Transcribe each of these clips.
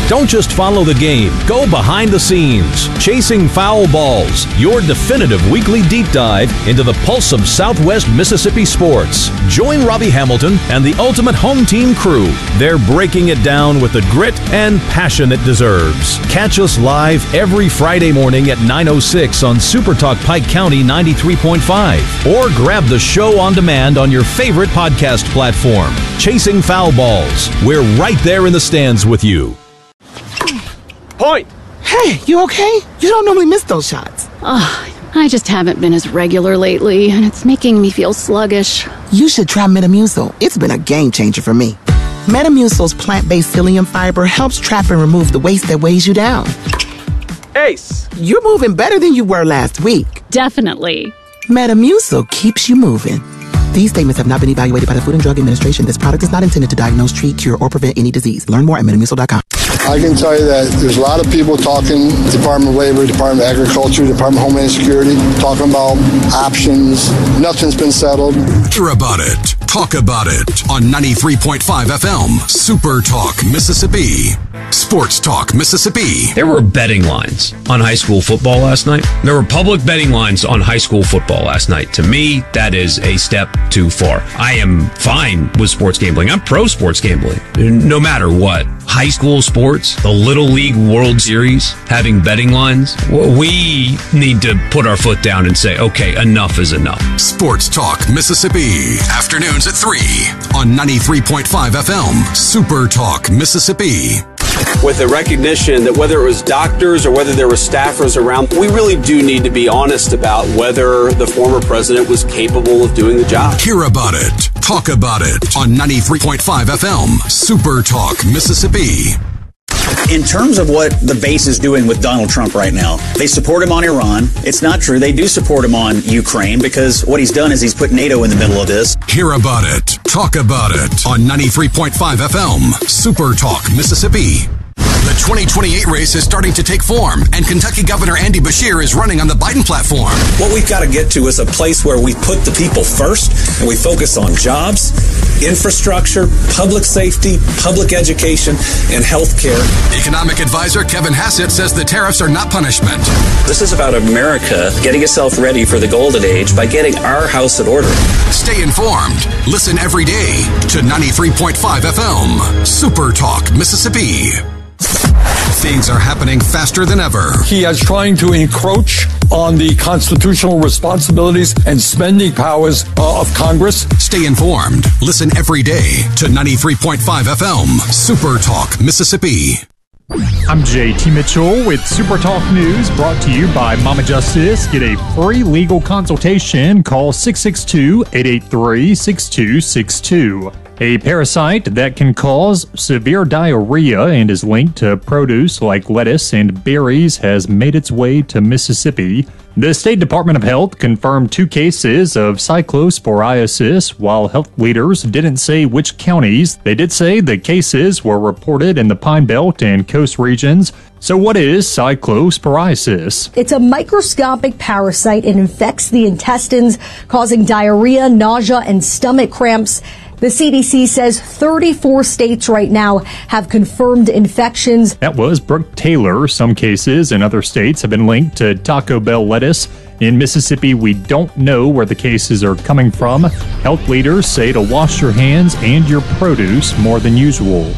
Don't just follow the game, go behind the scenes. Chasing Foul Balls, your definitive weekly deep dive into the pulse of Southwest Mississippi sports. Join Robbie Hamilton and the Ultimate Home Team crew. They're breaking it down with the grit and passion it deserves. Catch us live every Friday morning at 9:06 on Super Talk Pike County 93.5, or grab the show on demand on your favorite podcast platform. Chasing Foul Balls, we're right there in the stands with you. Point! Hey, you okay? You don't normally miss those shots. I just haven't been as regular lately, and it's making me feel sluggish. You should try Metamucil. It's been a game changer for me. Metamucil's plant-based psyllium fiber helps trap and remove the waste that weighs you down. Ace! You're moving better than you were last week. Definitely. Metamucil keeps you moving. These statements have not been evaluated by the Food and Drug Administration. This product is not intended to diagnose, treat, cure, or prevent any disease. Learn more at metamucil.com. I can tell you that there's a lot of people talking, Department of Labor, Department of Agriculture, Department of Homeland Security, talking about options. Nothing's been settled. Hear about it. Talk about it on 93.5 FM, Super Talk, Mississippi. Sports Talk, Mississippi. There were betting lines on high school football last night. There were public betting lines on high school football last night. To me, that is a step too far. I am fine with sports gambling. I'm pro sports gambling, no matter what. High school sports, the Little League World Series, having betting lines, we need to put our foot down and say, okay, enough is enough. Sports Talk, Mississippi. Afternoons at 3 on 93.5 FM, Super Talk, Mississippi. With the recognition that whether it was doctors or whether there were staffers around, we really do need to be honest about whether the former president was capable of doing the job. Hear about it. Talk about it on 93.5 FM, Super Talk, Mississippi. In terms of what the base is doing with Donald Trump right now, they support him on Iran. It's not true. They do support him on Ukraine because what he's done is he's put NATO in the middle of this. Hear about it. Talk about it on 93.5 FM, Super Talk, Mississippi. The 2028 race is starting to take form, and Kentucky Governor Andy Beshear is running on the Biden platform. What we've got to get to is a place where we put the people first and we focus on jobs, infrastructure, public safety, public education, and health care. Economic advisor Kevin Hassett says the tariffs are not punishment. This is about America getting itself ready for the golden age by getting our house in order. Stay informed. Listen every day to 93.5 FM, Super Talk, Mississippi. Things are happening faster than ever. He is trying to encroach on the constitutional responsibilities and spending powers of Congress. Stay informed. Listen every day to 93.5 FM, Super Talk, Mississippi. I'm JT Mitchell with Super Talk News, brought to you by Mama Justice. Get a free legal consultation. Call 662-883-6262. A parasite that can cause severe diarrhea and is linked to produce like lettuce and berries has made its way to Mississippi. The State Department of Health confirmed 2 cases of cyclosporiasis. While health leaders didn't say which counties, they did say the cases were reported in the Pine Belt and Coast regions. So what is cyclosporiasis? It's a microscopic parasite. It infects the intestines, causing diarrhea, nausea, and stomach cramps. The CDC says 34 states right now have confirmed infections. That was Brooke Taylor. Some cases in other states have been linked to Taco Bell lettuce. In Mississippi, we don't know where the cases are coming from. Health leaders say to wash your hands and your produce more than usual.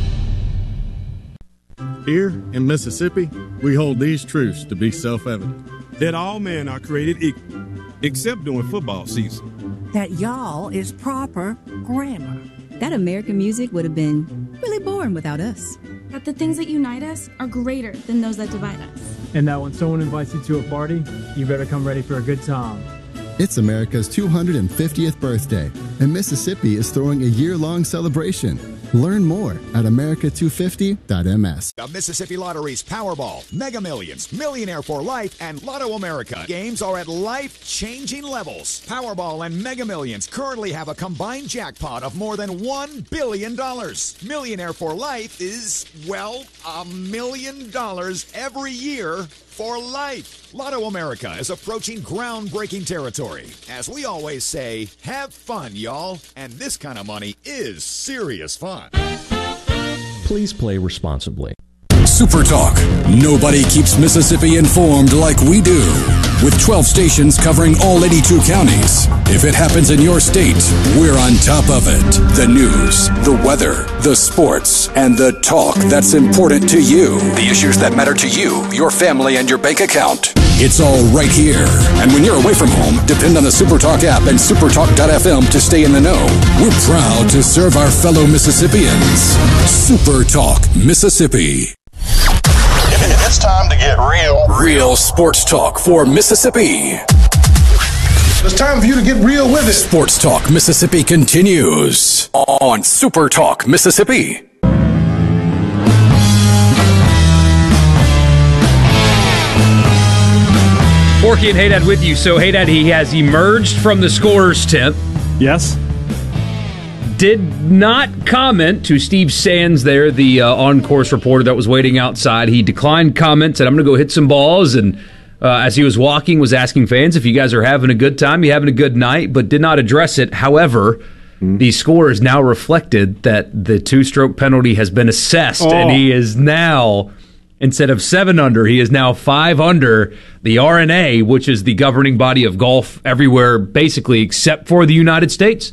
Here in Mississippi, we hold these truths to be self-evident. That all men are created equal, except during football season. That y'all is proper grammar. That American music would have been really boring without us. That the things that unite us are greater than those that divide us. And that when someone invites you to a party, you better come ready for a good time. It's America's 250th birthday, and Mississippi is throwing a year-long celebration. Learn more at america250.ms. The Mississippi Lottery's Powerball, Mega Millions, Millionaire for Life, and Lotto America games are at life-changing levels. Powerball and Mega Millions currently have a combined jackpot of more than $1 billion. Millionaire for Life is, well, $1 million every year for life. Lotto America is approaching groundbreaking territory. As we always say, have fun, y'all. And this kind of money is serious fun. Please play responsibly. Super Talk. Nobody keeps Mississippi informed like we do. With 12 stations covering all 82 counties. If it happens in your state, we're on top of it. The news, the weather, the sports, and the talk that's important to you. The issues that matter to you, your family, and your bank account. It's all right here. And when you're away from home, depend on the Supertalk app and supertalk.fm to stay in the know. We're proud to serve our fellow Mississippians. Supertalk Mississippi. It's time to get real. Real sports talk for Mississippi. It's time for you to get real with it. Sports Talk Mississippi continues on Supertalk Mississippi. Forky and Haydad with you. So, Haydad, he has emerged from the scorer's tent. Yes. Did not comment to Steve Sands there, the on-course reporter that was waiting outside. He declined comment, said, I'm going to go hit some balls. And as he was walking, was asking fans if you guys are having a good time, you having a good night, but did not address it. However, the score has now reflected that the two-stroke penalty has been assessed, and he is now... Instead of 7 under, he is now 5 under. The R&A, which is the governing body of golf everywhere, basically except for the United States,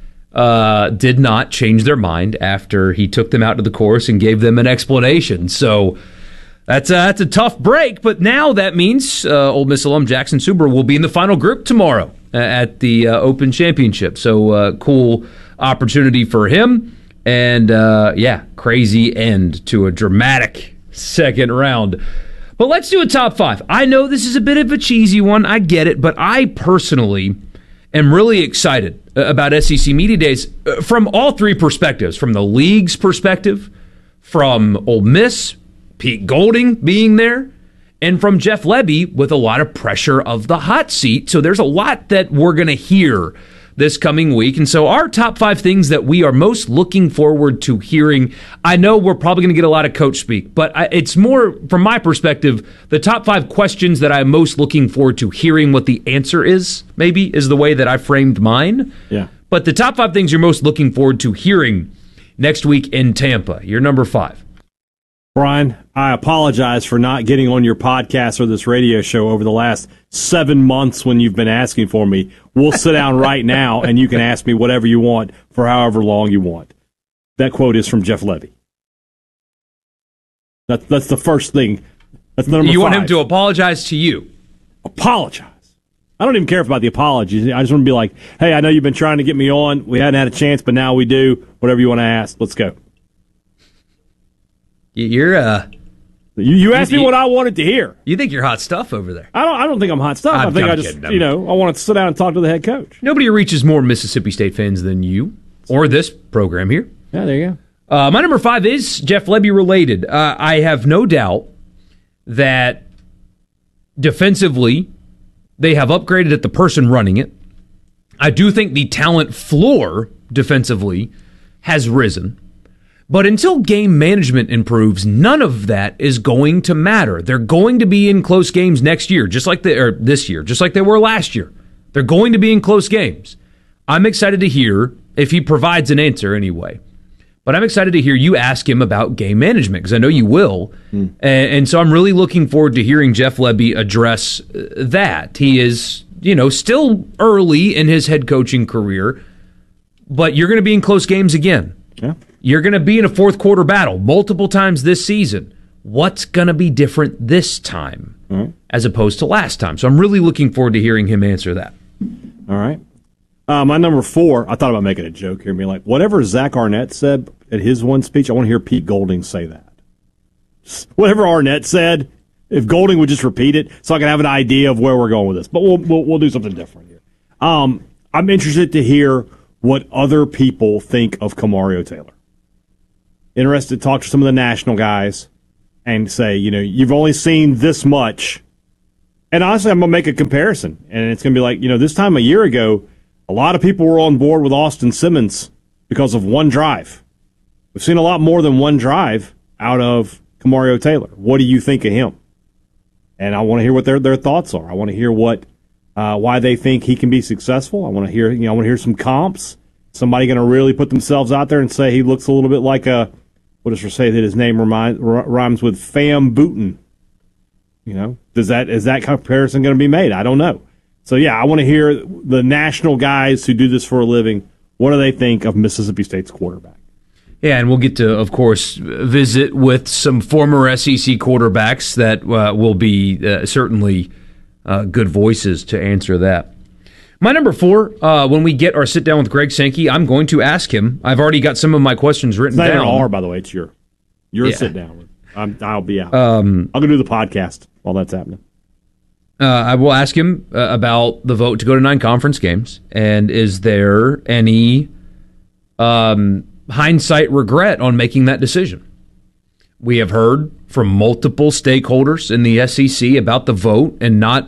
did not change their mind after he took them out to the course and gave them an explanation. So that's a tough break, but now that means Ole Miss alum Jackson Suber will be in the final group tomorrow at the Open Championship. So cool opportunity for him. And, crazy end to a dramatic second round. But let's do a top 5. I know this is a bit of a cheesy one. I get it. But I personally am really excited about SEC Media Days from all three perspectives. From the league's perspective, from Ole Miss, Pete Golding being there, and from Jeff Lebby with a lot of pressure of the hot seat. So there's a lot that we're going to hear this coming week. And so our top 5 things that we are most looking forward to hearing, I know we're probably going to get a lot of coach speak, but it's more, from my perspective, the top 5 questions that I'm most looking forward to hearing what the answer is, maybe, is the way that I framed mine. Yeah. But the top 5 things you're most looking forward to hearing next week in Tampa. You're number 5. Brian, I apologize for not getting on your podcast or this radio show over the last 7 months when you've been asking for me. We'll sit down right now, and you can ask me whatever you want for however long you want. That quote is from Jeff Lebby. That's the first thing. That's number 5. You want him to apologize to you? Apologize. I don't even care about the apologies. I just want to be like, hey, I know you've been trying to get me on. We hadn't had a chance, but now we do. Whatever you want to ask, let's go. You're You asked me what I wanted to hear. You think you're hot stuff over there? I don't think I'm hot stuff. I think I just, I want to sit down and talk to the head coach. Nobody reaches more Mississippi State fans than you or this program here. Yeah, there you go. My number 5 is Jeff Lebby related. I have no doubt that defensively they have upgraded at the person running it. I do think the talent floor defensively has risen. But until game management improves, none of that is going to matter. They're going to be in close games next year, this year, just like they were last year. They're going to be in close games. I'm excited to hear, if he provides an answer anyway, but I'm excited to hear you ask him about game management, because I know you will. And so I'm really looking forward to hearing Jeff Lebby address that. He is, still early in his head coaching career, but you're going to be in close games again. Yeah. You're going to be in a fourth quarter battle multiple times this season. What's going to be different this time as opposed to last time? So I'm really looking forward to hearing him answer that. All right. My number 4, I thought about making a joke here and being like, whatever Zach Arnett said at his one speech, I want to hear Pete Golding say that. Whatever Arnett said, if Golding would just repeat it so I can have an idea of where we're going with this. But we'll do something different here. I'm interested to hear what other people think of Kamario Taylor. Interested to talk to some of the national guys and say, you've only seen this much. And honestly, I'm going to make a comparison. And it's going to be like, this time a year ago, a lot of people were on board with Austin Simmons because of one drive. We've seen a lot more than one drive out of Kamario Taylor. What do you think of him? And I want to hear what their thoughts are. I want to hear why they think he can be successful. I want to hear some comps. Somebody going to really put themselves out there and say he looks a little bit like a We'll just say that his name rhymes with Fam Booten. Is that comparison going to be made? I don't know. So, yeah, I want to hear the national guys who do this for a living. What do they think of Mississippi State's quarterback? Yeah, and we'll get to, of course, visit with some former SEC quarterbacks that will be certainly good voices to answer that. My number 4, when we get our sit-down with Greg Sankey, I'm going to ask him. I've already got some of my questions written down. It's not an R, by the way. It's your sit-down. I'll be out. I'll go do the podcast while that's happening. I will ask him about the vote to go to 9 conference games, and is there any hindsight regret on making that decision? We have heard from multiple stakeholders in the SEC about the vote and not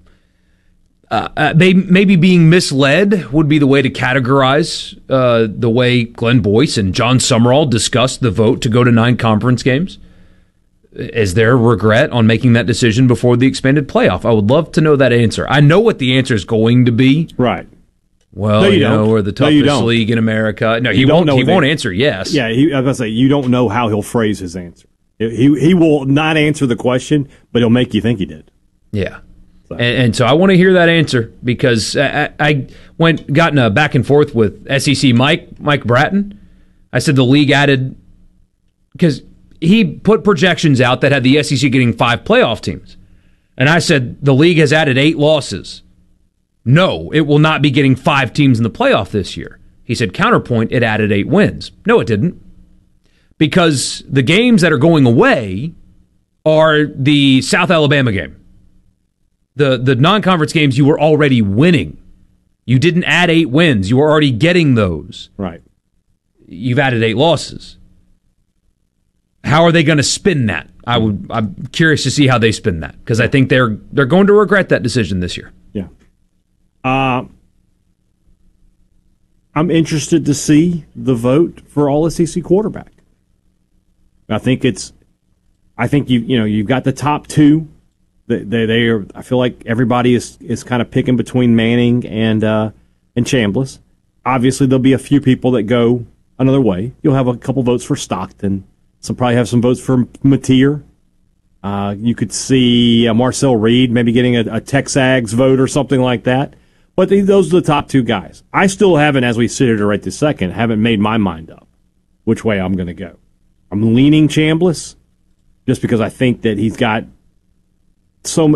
maybe being misled would be the way to categorize the way Glenn Boyce and John Summerall discussed the vote to go to 9 conference games. Is there regret on making that decision before the expanded playoff? I would love to know that answer. I know what the answer is going to be. Right. Well, no, we're the toughest league in America. No, he won't answer yes. Yeah, I was going to say, you don't know how he'll phrase his answer. He will not answer the question, but he'll make you think he did. Yeah. So. And so I want to hear that answer because I got in a back and forth with SEC Mike Bratton. I said the league added, because he put projections out that had the SEC getting 5 playoff teams. And I said the league has added 8 losses. No, it will not be getting 5 teams in the playoff this year. He said, counterpoint, it added 8 wins. No, it didn't. Because the games that are going away are the South Alabama game. The non-conference games you were already winning. You didn't add 8 wins. You were already getting those. Right. You've added 8 losses. How are they going to spin that? I'm curious to see how they spin that because I think they're going to regret that decision this year. Yeah. I'm interested to see the vote for all SEC quarterback. I think you've got the top 2. They are. I feel like everybody is kind of picking between Manning and Chambliss. Obviously, there'll be a few people that go another way. You'll have a couple votes for Stockton. Probably have some votes for Mateer. You could see Marcel Reed maybe getting a Texags vote or something like that. But those are the top 2 guys. I still haven't, as we sit here right this second, haven't made my mind up which way I'm going to go. I'm leaning Chambliss just because I think that he's got so.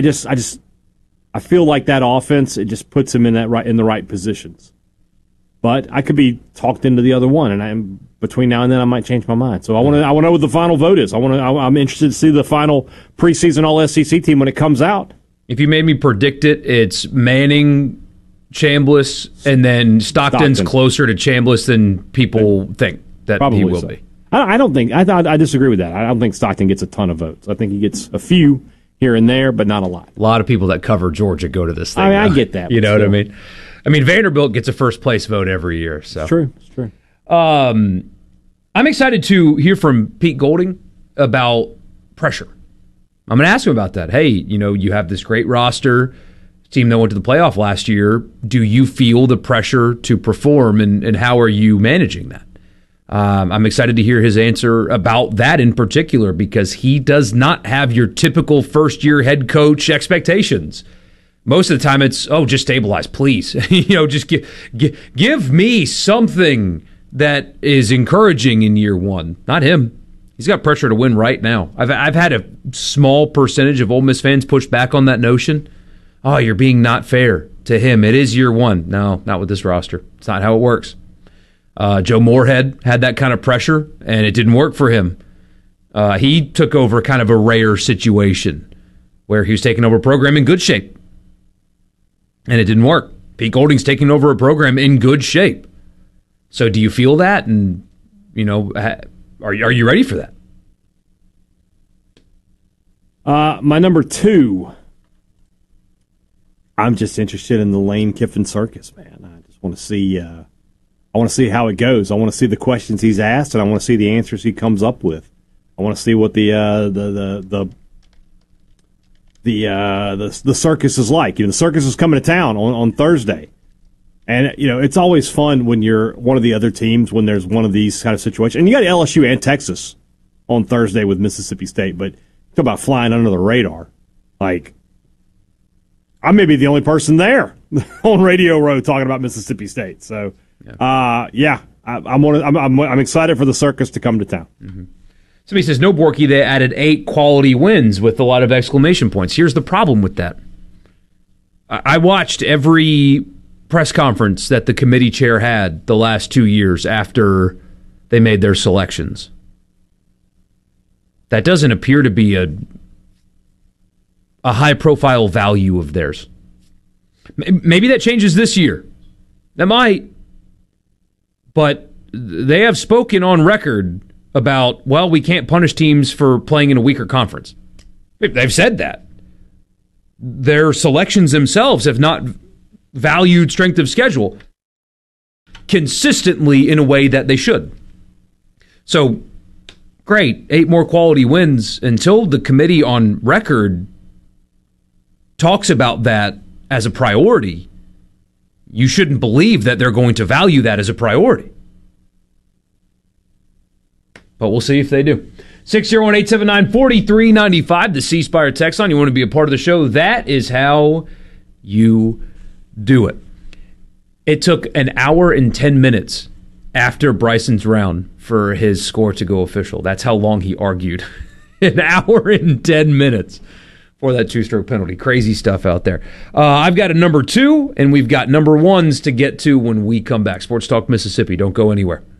I feel like that offense, it just puts him in the right positions. But I could be talked into the other one, and between now and then I might change my mind. So I want to know what the final vote is. I'm interested to see the final preseason All SEC team when it comes out. If you made me predict it, it's Manning, Chambliss, and then Stockton's closer to Chambliss than people think that Probably he will so. be. I don't think. I disagree with that. I don't think Stockton gets a ton of votes. I think he gets a few here and there, but not a lot. A lot of people that cover Georgia go to this thing. I get that. You know what I mean? I mean, Vanderbilt gets a first place vote every year. So It's true. I'm excited to hear from Pete Golding about pressure. I'm going to ask him about that. Hey, you have this great roster, team that went to the playoff last year. Do you feel the pressure to perform, and how are you managing that? I'm excited to hear his answer about that in particular because he does not have your typical first-year head coach expectations. Most of the time it's, just stabilize, please. Just give me something that is encouraging in year one. Not him. He's got pressure to win right now. I've had a small percentage of Ole Miss fans push back on that notion. Oh, you're being not fair to him. It is year one. No, not with this roster. It's not how it works. Joe Moorhead had that kind of pressure, and it didn't work for him. He took over kind of a rare situation where he was taking over a program in good shape, and it didn't work. Pete Golding's taking over a program in good shape. So do you feel that? And, are you ready for that? My number 2, I'm just interested in the Lane Kiffin circus, man. I just want to see. I want to see how it goes. I want to see the questions he's asked, and I want to see the answers he comes up with. I want to see what the circus is like. The circus is coming to town on Thursday. And, it's always fun when you're one of the other teams when there's one of these kind of situations. And you got LSU and Texas on Thursday with Mississippi State, but talk about flying under the radar. Like, I may be the only person there on Radio Row talking about Mississippi State. So, I'm excited for the circus to come to town. Mm-hmm. Somebody says, no, Borky, they added 8 quality wins with a lot of exclamation points. Here's the problem with that. I watched every press conference that the committee chair had the last 2 years after they made their selections. That doesn't appear to be a high-profile value of theirs. Maybe that changes this year. That might. But they have spoken on record about, well, we can't punish teams for playing in a weaker conference. They've said that. Their selections themselves have not valued strength of schedule consistently in a way that they should. So, great, 8 more quality wins until the committee on record talks about that as a priority. You shouldn't believe that they're going to value that as a priority. But we'll see if they do. 601-879-4395, the C Spire text line. You want to be a part of the show? That is how you do it. It took an hour and 10 minutes after Bryson's round for his score to go official. That's how long he argued. An hour and 10 minutes for that 2-stroke penalty. Crazy stuff out there. I've got a number 2, and we've got number 1s to get to when we come back. Sports Talk Mississippi. Don't go anywhere.